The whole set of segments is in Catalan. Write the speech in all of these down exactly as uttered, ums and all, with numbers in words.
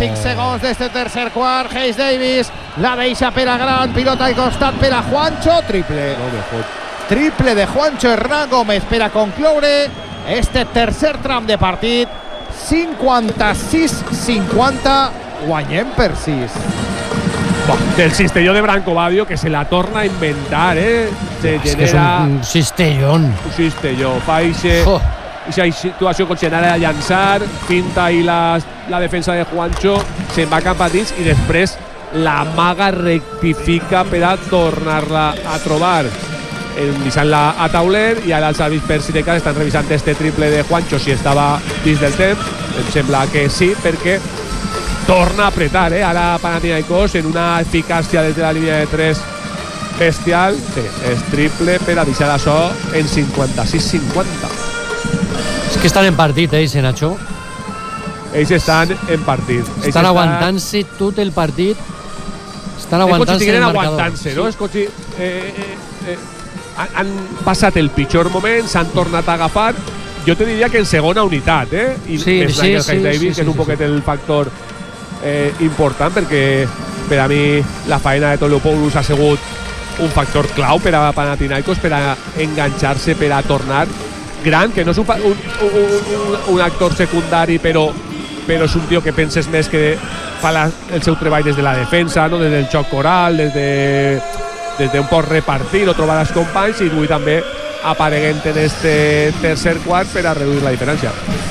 cinc segons d'este tercer quart. Hayes Davis la deixa per a Gran, pilota al costat per a Juancho, triple. No me fot. Triple de Juancho Hernán Gómez per a concloure este tercer tram de partit. cinquanta-sis cinquanta, guanyem per sis. Bah, del cistelló de Branco Badio, que se la torna a inventar, eh? Se Es que és genera un, un cistellón. un cistelló. Fa ixe, Oh. ixa situació com si anara a llançar, finta i la, la defensa de Juancho, se'n va cap a dins i després la maga rectifica per a tornar-la a trobar. Deixant-la a tauler i ara els avis per Sidecar estan revisant este triple de Juancho si estava dins del temps. Em sembla que sí, perquè torna a apretar, eh? Ara Panathinaikos en una eficàcia des de la línia de tres bestial. Sí, és triple per a deixar això en cinquanta-sis cinquanta. És que estan en partit, eh, Nacho. Ells estan en partit. Ells Estan aguantant-se tot el partit. Estan és com si aguantant-se el estigueren marcador. aguantant-se, no? És com si eh, eh, eh, han, han passat el pitjor moment, s'han tornat a agafar. Jo te diria que en segona unitat, eh? I Sí, més sí, Michael sí, Hayes Davis, sí, que sí, és un sí, poquet el factor eh, important, perquè per a mi la feina de Toliopoulos ha sigut un factor clau per a Panathinaikos, per a enganxar-se, per a tornar Gran, que no és un, un, un, un actor secundari, però, però és un tio que penses més que fa la, el seu treball des de la defensa, no? Des del xoc coral, des de, des de un poc repartir o trobar els companys, i avui també apareguent en este tercer quart per a reduir la diferència.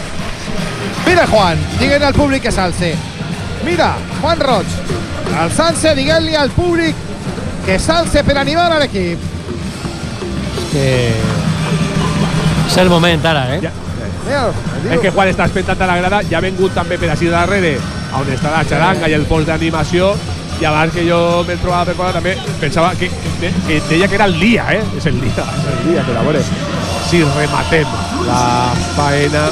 Mira, Juan, diguen al públic que s'alce. Mira, Juan Roig, alçant-se, diguent-li al públic que s'alce per animar a l'equip. Que és el moment ara, eh? Ja. Mira, És que Juan està espentant a la grada, ja ha vengut també per així darrere, on està la xaranga i el fons d'animació, i abans que jo me trobava per fora també pensava que, que deia que era el dia, eh? És el dia, és el dia, però a veure si rematem la faena.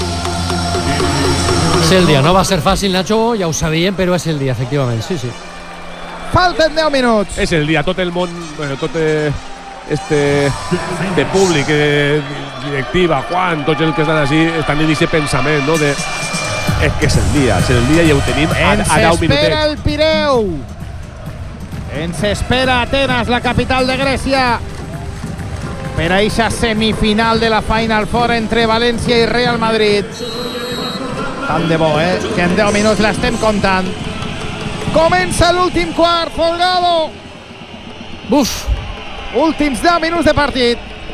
És el dia, no va ser fàcil, Nacho, ja ho sabíem, però és el dia, efectivament, sí, sí. falten deu minuts. És el dia, tot el món, bueno, tot eh, este de públic, eh, directiva, Juan, tots els que estan així, estan en aquest pensament, no? De, és que és el dia, és el dia i ho tenim a, Ens a deu espera minutets. el Pireu. Ens espera Atenas, la capital de Grècia, per a eixa semifinal de la Final Four entre València i Real Madrid. Tant de bo, eh? Que en deu minuts l'estem comptant. Comença l'últim quart, Folgado. Buf! Últims deu minuts de partit.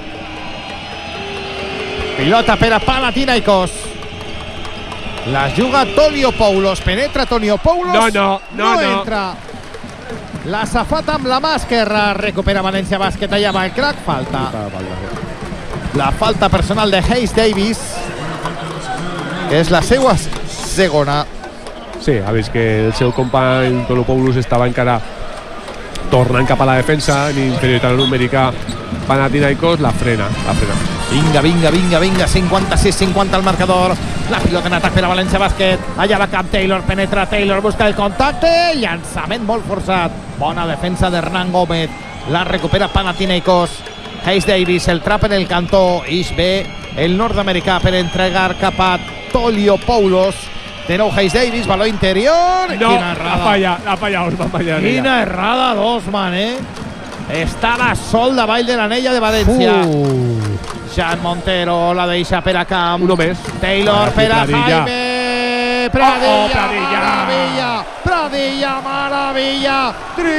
Pilota per a Panathinaikos. La juga Toliopoulos. Penetra Toliopoulos. No, no, no, no. entra. La safata amb la mà esquerra. Recupera València Bàsquet allà amb el crack. Falta. La falta personal de Hayes Davis, que és la seva segona. Sí, ha vist que el seu company Toliopoulos estava encara tornant cap a la defensa en inferioritat numèrica. Panathinaikos la frena, la frena. Vinga, vinga, vinga, vinga, cinquanta-sis cinquanta al marcador. La pilota en atac per a València Bàsquet. Allà va cap Taylor, penetra Taylor, busca el contacte. Llançament molt forçat. Bona defensa d'Hernán Gómez. La recupera Panathinaikos. Hayes Davis, el trap en el cantó. Ix bé el nord-americà per entregar cap a Toliopoulos. De nou Hayes Davis, valor interior. No, Quina la errada. falla, la falla, Osman falla. Quina errada d'Osman, eh? Estava sol davall de l'anella de València. Uh. Jean Montero la deixa per a camp. Uno més. Taylor per a Pradilla. Jaime Pradilla, Oh, oh, Pradilla. Maravilla, Pradilla, Maravilla,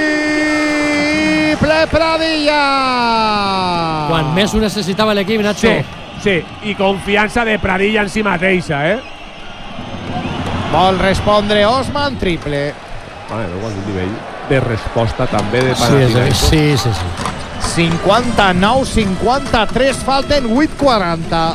triple Pradilla. Quan més ho necessitava l'equip, Nacho. Sí, sí, i confiança de Pradilla en si mateixa, eh? Vol respondre Osman, triple. Vale, no, un nivell de resposta també de Sí, Panathinaikos. sí, sí, sí. cinquanta-nou cinquanta-tres, falten vuit quaranta.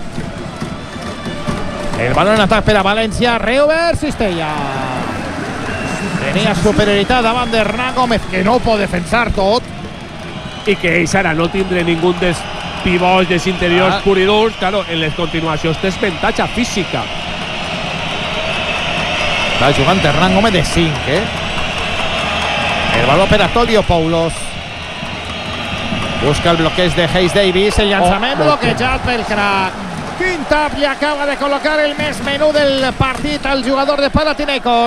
El balón en atac per a València, Reuber Cistella. Tenia superioritat davant d'Hernán Gómez, que no ho pot defensar tot. I que ells ara no tindre ningú dels pivots, dels interiors Ah. pur i durs, claro, en les continuacions té avantatge física. Va jugant Hernán Gómez de cinc, eh? El baló per a Toliopoulos. Busca el bloqueig de Hayes Davis, el llançament Oh, bloquejat pel crack. Quin tap li acaba de col·locar el més menú del partit al jugador de Panathinaikos.